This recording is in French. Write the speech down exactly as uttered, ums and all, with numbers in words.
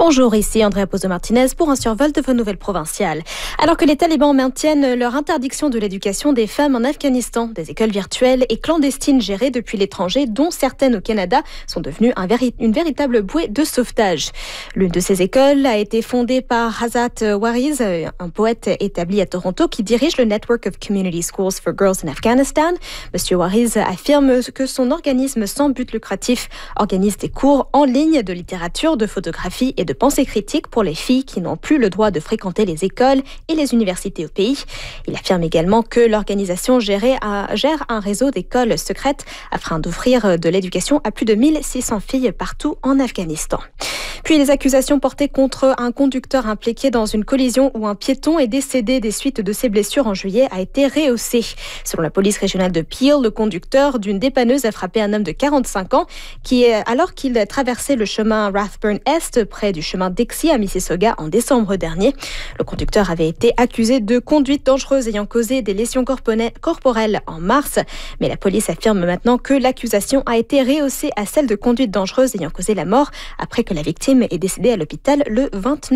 Bonjour, ici Andrea Pozo Martinez pour un survol de vos nouvelles provinciales. Alors que les talibans maintiennent leur interdiction de l'éducation des femmes en Afghanistan, des écoles virtuelles et clandestines gérées depuis l'étranger, dont certaines au Canada, sont devenues un véri- une véritable bouée de sauvetage. L'une de ces écoles a été fondée par Hazat Wariz, un poète établi à Toronto qui dirige le Network of Community Schools for Girls in Afghanistan. Monsieur Wariz affirme que son organisme sans but lucratif organise des cours en ligne de littérature, de photographie et de pensée critique pour les filles qui n'ont plus le droit de fréquenter les écoles et les universités au pays. Il affirme également que l'organisation gère un réseau d'écoles secrètes afin d'offrir de l'éducation à plus de mille six cents filles partout en Afghanistan. Puis les accusations portées contre un conducteur impliqué dans une collision où un piéton est décédé des suites de ses blessures en juillet a été rehaussée. Selon la police régionale de Peel, le conducteur d'une dépanneuse a frappé un homme de quarante-cinq ans qui, alors qu'il traversait le chemin Rathburn Est près du chemin Dixie à Mississauga en décembre dernier. Le conducteur avait été accusé de conduite dangereuse ayant causé des lésions corporelles en mars, mais la police affirme maintenant que l'accusation a été rehaussée à celle de conduite dangereuse ayant causé la mort après que la victime est décédée à l'hôpital le vingt-neuf